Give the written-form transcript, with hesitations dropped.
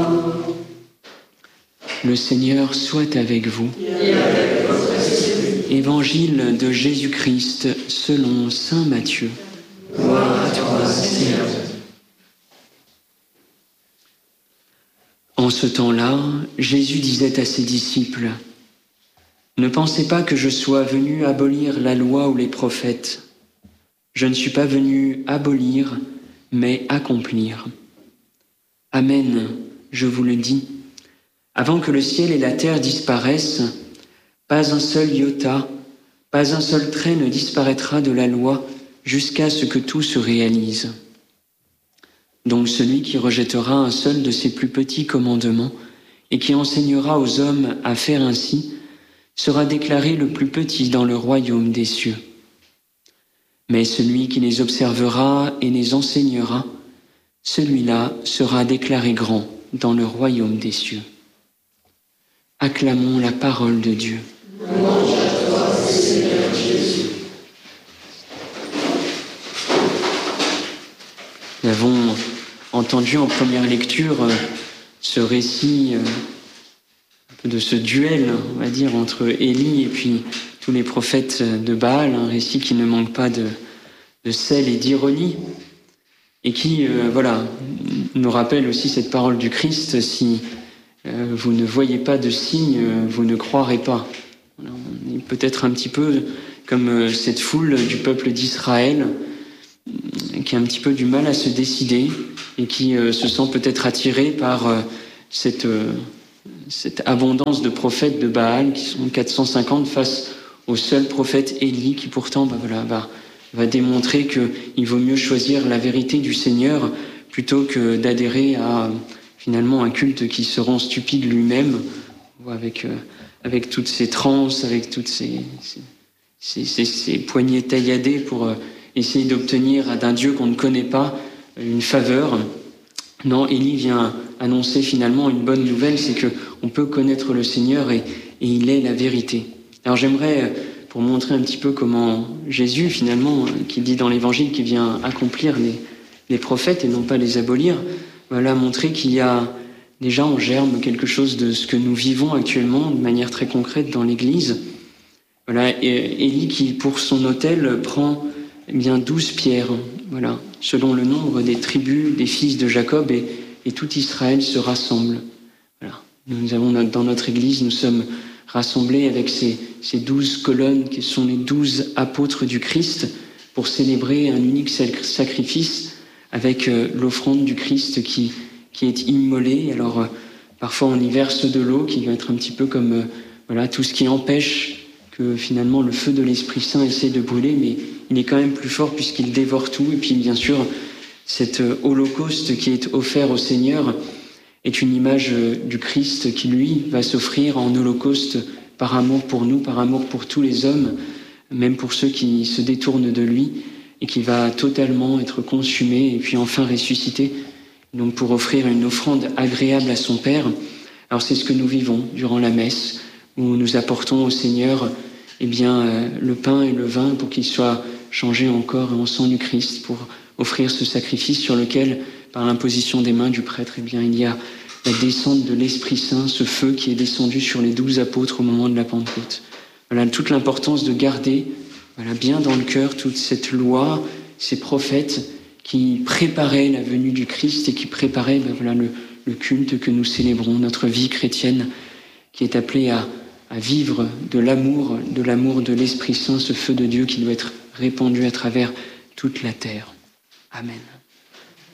Le Seigneur soit avec vous. Évangile de Jésus-Christ selon saint Matthieu. Gloire à toi, Seigneur. En ce temps-là, Jésus disait à ses disciples : Ne pensez pas que je sois venu abolir la loi ou les prophètes. Je ne suis pas venu abolir, mais accomplir. Amen, je vous le dis. Avant que le ciel et la terre disparaissent, pas un seul iota, pas un seul trait ne disparaîtra de la loi jusqu'à ce que tout se réalise. Donc celui qui rejettera un seul de ses plus petits commandements et qui enseignera aux hommes à faire ainsi sera déclaré le plus petit dans le royaume des cieux. Mais celui qui les observera et les enseignera, celui-là sera déclaré grand dans le royaume des cieux. Acclamons la parole de Dieu. Louange à toi, Seigneur Jésus. Nous avons entendu en première lecture ce récit de ce duel, on va dire, entre Élie et puis tous les prophètes de Baal, un récit qui ne manque pas de sel et d'ironie, et qui, nous rappelle aussi cette parole du Christ: si vous ne voyez pas de signe, vous ne croirez pas. Voilà, on est peut-être un petit peu comme cette foule du peuple d'Israël, qui a un petit peu du mal à se décider et qui se sent peut-être attiré par cette abondance de prophètes de Baal, qui sont 450 face au seul prophète Élie, qui pourtant va démontrer qu'il vaut mieux choisir la vérité du Seigneur plutôt que d'adhérer à finalement un culte qui se rend stupide lui-même, avec toutes ces transes, avec toutes ces poignées tailladées pour essayer d'obtenir d'un Dieu qu'on ne connaît pas une faveur. Non, Élie vient annoncer finalement une bonne nouvelle, c'est qu'on peut connaître le Seigneur et il est la vérité. Alors j'aimerais, pour montrer un petit peu comment Jésus finalement, qui dit dans l'Évangile qu'il vient accomplir les prophètes et non pas les abolir, montrer qu'il y a déjà en germe quelque chose de ce que nous vivons actuellement de manière très concrète dans l'Église. Et Élie qui, pour son autel, prend 12 pierres, selon le nombre des tribus des fils de Jacob, et tout Israël se rassemble. Nous avons dans notre Église, nous sommes rassemblés avec ces 12 colonnes qui sont les 12 apôtres du Christ pour célébrer un unique sacrifice avec l'offrande du Christ qui est immolée. Alors parfois on y verse de l'eau qui va être un petit peu comme tout ce qui empêche que finalement le feu de l'Esprit Saint essaie de brûler, mais il est quand même plus fort puisqu'il dévore tout. Et puis bien sûr, cet holocauste qui est offert au Seigneur est une image du Christ qui, lui, va s'offrir en holocauste par amour pour nous, par amour pour tous les hommes, même pour ceux qui se détournent de lui, et qui va totalement être consumé et puis enfin ressuscité, donc pour offrir une offrande agréable à son Père. Alors c'est ce que nous vivons durant la messe, où nous apportons au Seigneur le pain et le vin pour qu'il soit changé en corps et en sang du Christ, pour offrir ce sacrifice sur lequel, par l'imposition des mains du prêtre, il y a la descente de l'Esprit Saint, ce feu qui est descendu sur les 12 apôtres au moment de la Pentecôte. Voilà toute l'importance de garder bien dans le cœur toute cette loi, ces prophètes qui préparaient la venue du Christ et qui préparaient le culte que nous célébrons, notre vie chrétienne qui est appelée à vivre de l'amour de l'Esprit Saint, ce feu de Dieu qui doit être répandu à travers toute la terre. Amen.